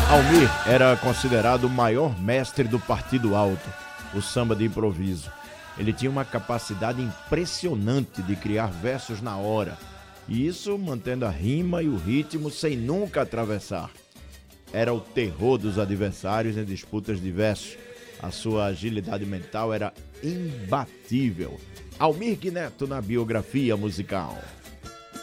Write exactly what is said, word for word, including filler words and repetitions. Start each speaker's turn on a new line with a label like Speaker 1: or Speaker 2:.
Speaker 1: Almir era considerado o maior mestre do partido alto, o samba de improviso. Ele tinha uma capacidade impressionante de criar versos na hora, e isso mantendo a rima e o ritmo sem nunca atravessar. Era o terror dos adversários em disputas de versos. A sua agilidade mental era imbatível. Almir Neto na biografia musical.